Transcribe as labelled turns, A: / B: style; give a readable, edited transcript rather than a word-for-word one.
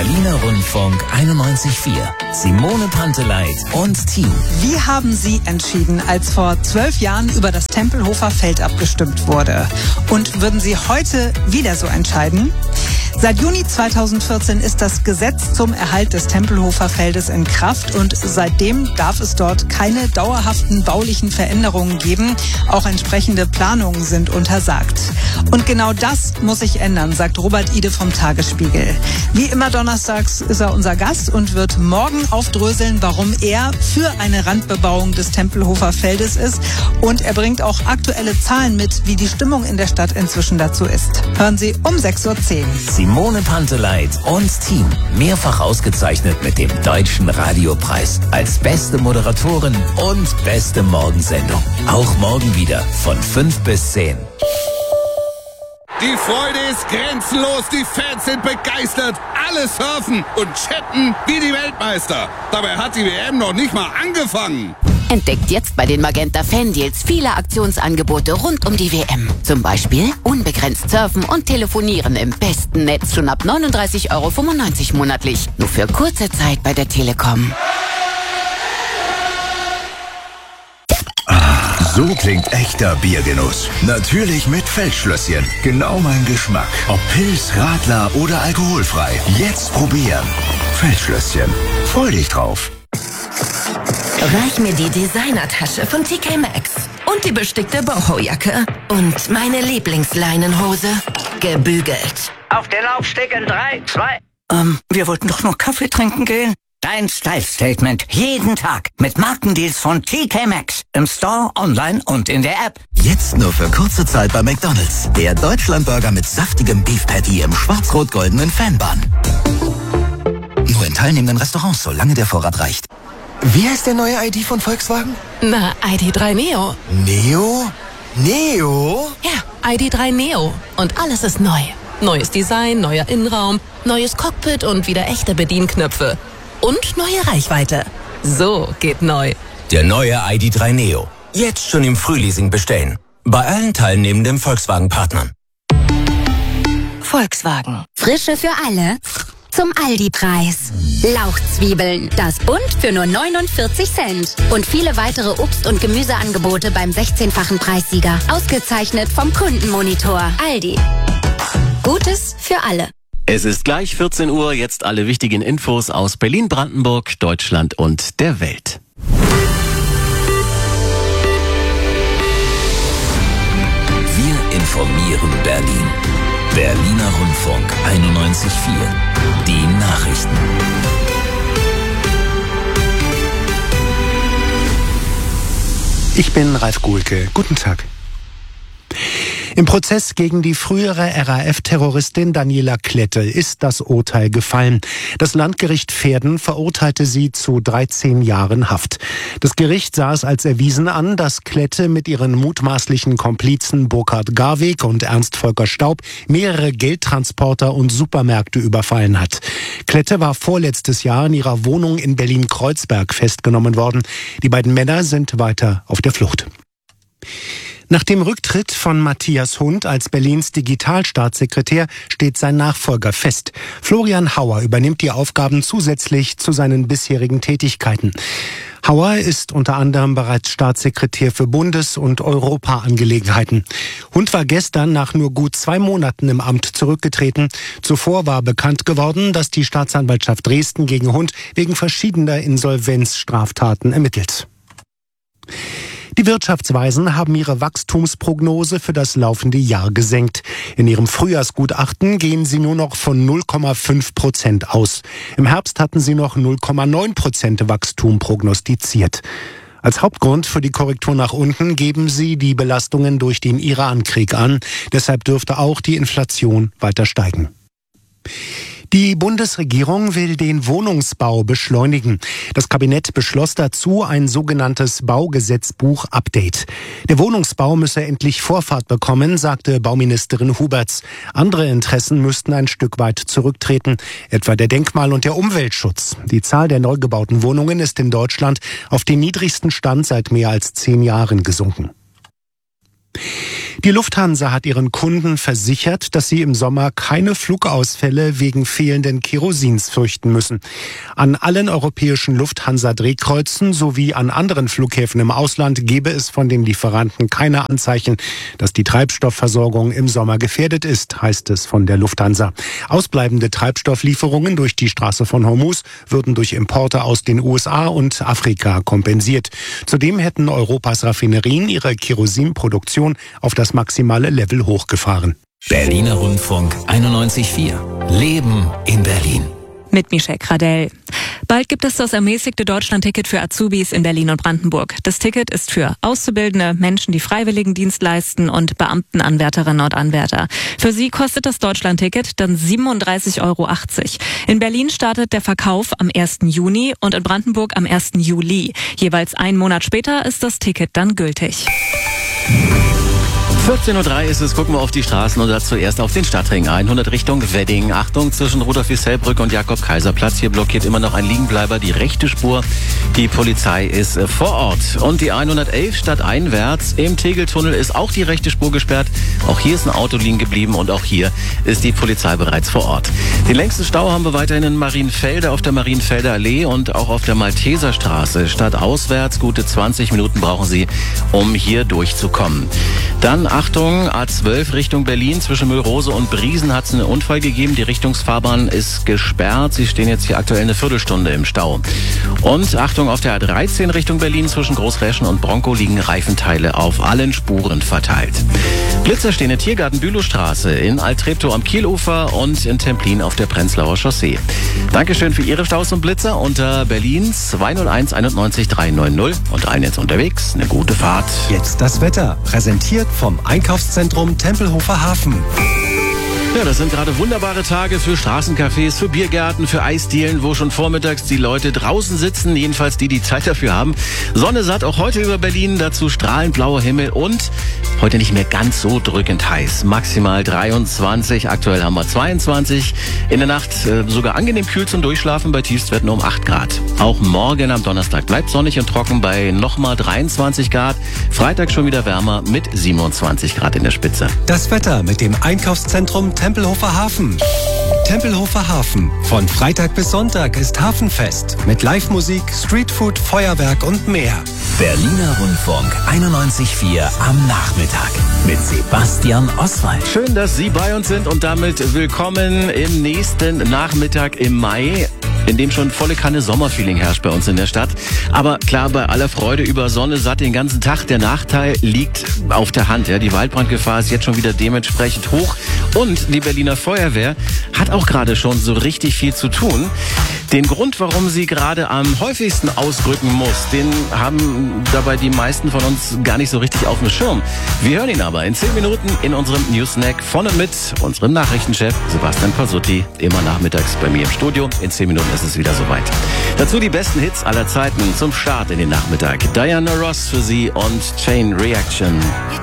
A: Berliner Rundfunk 91.4. Simone Panteleit und Team.
B: Wie haben Sie entschieden, als vor 12 Jahren über das Tempelhofer Feld abgestimmt wurde? Und würden Sie heute wieder so entscheiden? Seit Juni 2014 ist das Gesetz zum Erhalt des Tempelhofer Feldes in Kraft und seitdem darf es dort keine dauerhaften baulichen Veränderungen geben. Auch entsprechende Planungen sind untersagt. Und genau das muss sich ändern, sagt Robert Ide vom Tagesspiegel. Wie immer donnerstags ist er unser Gast und wird morgen aufdröseln, warum er für eine Randbebauung des Tempelhofer Feldes ist. Und er bringt auch aktuelle Zahlen mit, wie die Stimmung in der Stadt inzwischen dazu ist. Hören Sie um 6.10 Uhr.
A: Simone Panteleit und Team. Mehrfach ausgezeichnet mit dem Deutschen Radiopreis als beste Moderatorin und beste Morgensendung. Auch morgen wieder von 5 bis 10.
C: Die Freude ist grenzenlos, die Fans sind begeistert, alle surfen und chatten wie die Weltmeister. Dabei hat die WM noch nicht mal angefangen.
D: Entdeckt jetzt bei den Magenta Fan-Deals viele Aktionsangebote rund um die WM. Zum Beispiel unbegrenzt surfen und telefonieren im besten Netz schon ab 39,95 € monatlich. Nur für kurze Zeit bei der Telekom.
E: So klingt echter Biergenuss. Natürlich mit Feldschlösschen. Genau mein Geschmack. Ob Pils, Radler oder alkoholfrei. Jetzt probieren. Feldschlösschen. Freu dich drauf.
F: Reich mir die Designertasche von TK Maxx und die bestickte Boho-Jacke und meine Lieblingsleinenhose, gebügelt.
G: Auf den Laufsteg in 3, 2...
H: Wir wollten doch noch Kaffee trinken gehen. Dein Style-Statement jeden Tag mit Markendeals von TK Maxx. Im Store, online und in der App.
I: Jetzt nur für kurze Zeit bei McDonald's. Der Deutschlandburger mit saftigem Beef Patty im schwarz-rot-goldenen Fanbun. Nur in teilnehmenden Restaurants, solange der Vorrat reicht.
J: Wie heißt der neue ID von Volkswagen?
K: Na, ID.3 Neo.
J: Neo? Neo?
K: Ja, ID.3 Neo. Und alles ist neu. Neues Design, neuer Innenraum, neues Cockpit und wieder echte Bedienknöpfe. Und neue Reichweite. So geht neu.
L: Der neue ID.3 Neo. Jetzt schon im Frühleasing bestellen. Bei allen teilnehmenden Volkswagen-Partnern.
F: Volkswagen.
M: Frische für alle. Zum Aldi-Preis. Lauchzwiebeln, das Bund für nur 49 Cent. Und viele weitere Obst- und Gemüseangebote beim 16-fachen Preissieger. Ausgezeichnet vom Kundenmonitor. Aldi. Gutes für alle.
N: Es ist gleich 14 Uhr, jetzt alle wichtigen Infos aus Berlin, Brandenburg, Deutschland und der Welt.
A: Wir informieren Berlin. Berliner Rundfunk 91.4. Die Nachrichten.
O: Ich bin Ralf Guhlke. Guten Tag. Im Prozess gegen die frühere RAF-Terroristin Daniela Klette ist das Urteil gefallen. Das Landgericht Verden verurteilte sie zu 13 Jahren Haft. Das Gericht sah es als erwiesen an, dass Klette mit ihren mutmaßlichen Komplizen Burkhard Garweg und Ernst Volker Staub mehrere Geldtransporter und Supermärkte überfallen hat. Klette war vorletztes Jahr in ihrer Wohnung in Berlin-Kreuzberg festgenommen worden. Die beiden Männer sind weiter auf der Flucht. Nach dem Rücktritt von Matthias Hund als Berlins Digitalstaatssekretär steht sein Nachfolger fest. Florian Hauer übernimmt die Aufgaben zusätzlich zu seinen bisherigen Tätigkeiten. Hauer ist unter anderem bereits Staatssekretär für Bundes- und Europaangelegenheiten. Hund war gestern nach nur gut 2 Monaten im Amt zurückgetreten. Zuvor war bekannt geworden, dass die Staatsanwaltschaft Dresden gegen Hund wegen verschiedener Insolvenzstraftaten ermittelt. Die Wirtschaftsweisen haben ihre Wachstumsprognose für das laufende Jahr gesenkt. In ihrem Frühjahrsgutachten gehen sie nur noch von 0,5% aus. Im Herbst hatten sie noch 0,9% Wachstum prognostiziert. Als Hauptgrund für die Korrektur nach unten geben sie die Belastungen durch den Irankrieg an. Deshalb dürfte auch die Inflation weiter steigen. Die Bundesregierung will den Wohnungsbau beschleunigen. Das Kabinett beschloss dazu ein sogenanntes Baugesetzbuch-Update. Der Wohnungsbau müsse endlich Vorfahrt bekommen, sagte Bauministerin Huberts. Andere Interessen müssten ein Stück weit zurücktreten, etwa der Denkmal- und der Umweltschutz. Die Zahl der neu gebauten Wohnungen ist in Deutschland auf den niedrigsten Stand seit mehr als 10 Jahren gesunken. Die Lufthansa hat ihren Kunden versichert, dass sie im Sommer keine Flugausfälle wegen fehlenden Kerosins fürchten müssen. An allen europäischen Lufthansa-Drehkreuzen sowie an anderen Flughäfen im Ausland gebe es von den Lieferanten keine Anzeichen, dass die Treibstoffversorgung im Sommer gefährdet ist, heißt es von der Lufthansa. Ausbleibende Treibstofflieferungen durch die Straße von Hormuz würden durch Importe aus den USA und Afrika kompensiert. Zudem hätten Europas Raffinerien ihre Kerosinproduktion auf das maximale Level hochgefahren.
A: Berliner Rundfunk 91.4. Leben in Berlin.
P: Mit Michelle Gradell. Bald gibt es das ermäßigte Deutschlandticket für Azubis in Berlin und Brandenburg. Das Ticket ist für Auszubildende, Menschen, die Freiwilligendienst leisten und Beamtenanwärterinnen und Anwärter. Für sie kostet das Deutschlandticket dann 37,80 Euro. In Berlin startet der Verkauf am 1. Juni und in Brandenburg am 1. Juli. Jeweils einen Monat später ist das Ticket dann gültig.
N: 14.03 Uhr ist es, gucken wir auf die Straßen und dazu zuerst auf den Stadtring 100 Richtung Wedding. Achtung, zwischen Rudolf-Wissell-Brücke und Jakob-Kaiser-Platz. Hier blockiert immer noch ein Liegenbleiber die rechte Spur. Die Polizei ist vor Ort. Und die 111 stadteinwärts. Im Tegeltunnel ist auch die rechte Spur gesperrt. Auch hier ist ein Auto liegen geblieben und auch hier ist die Polizei bereits vor Ort. Den längsten Stau haben wir weiterhin in Marienfelde auf der Marienfelder Allee und auch auf der Malteserstraße. Stadtauswärts gute 20 Minuten brauchen Sie, um hier durchzukommen. Dann Achtung, A12 Richtung Berlin. Zwischen Müllrose und Briesen hat es einen Unfall gegeben. Die Richtungsfahrbahn ist gesperrt. Sie stehen jetzt hier aktuell eine Viertelstunde im Stau. Und Achtung, auf der A13 Richtung Berlin zwischen Großräschen und Bronco liegen Reifenteile auf allen Spuren verteilt. Blitzer stehen in Tiergarten-Bülowstraße, in Alt-Treptow am Kielufer und in Templin auf der Prenzlauer Chaussee. Dankeschön für Ihre Staus und Blitzer unter Berlin 201 91 390 und allen jetzt unterwegs. Eine gute Fahrt.
Q: Jetzt das Wetter, präsentiert vom Einkaufszentrum Tempelhofer Hafen.
N: Ja, das sind gerade wunderbare Tage für Straßencafés, für Biergärten, für Eisdielen, wo schon vormittags die Leute draußen sitzen, jedenfalls die Zeit dafür haben. Sonne satt auch heute über Berlin, dazu strahlend blauer Himmel und heute nicht mehr ganz so drückend heiß. Maximal 23, aktuell haben wir 22. In der Nacht sogar angenehm kühl zum Durchschlafen, bei Tiefstwerten um 8 Grad. Auch morgen am Donnerstag bleibt sonnig und trocken bei nochmal 23 Grad. Freitag schon wieder wärmer mit 27 Grad in der Spitze.
Q: Das Wetter mit dem Einkaufszentrum Tempelhofer Hafen. Tempelhofer Hafen. Von Freitag bis Sonntag ist Hafenfest. Mit Live-Musik, Streetfood, Feuerwerk und mehr.
A: Berliner Rundfunk 91.4 am Nachmittag. Mit Sebastian Oswald.
N: Schön, dass Sie bei uns sind und damit willkommen im nächsten Nachmittag im Mai, in dem schon volle Kanne Sommerfeeling herrscht bei uns in der Stadt. Aber klar, bei aller Freude über Sonne satt den ganzen Tag, der Nachteil liegt auf der Hand. Ja, die Waldbrandgefahr ist jetzt schon wieder dementsprechend hoch. Und die Berliner Feuerwehr hat auch gerade schon so richtig viel zu tun. Den Grund, warum sie gerade am häufigsten ausrücken muss, den haben dabei die meisten von uns gar nicht so richtig auf dem Schirm. Wir hören ihn aber in 10 Minuten in unserem Newsnack von und mit unserem Nachrichtenchef Sebastian Pasutti. Immer nachmittags bei mir im Studio. In 10 Minuten ist es wieder soweit. Dazu die besten Hits aller Zeiten zum Start in den Nachmittag. Diana Ross für Sie und Chain Reaction.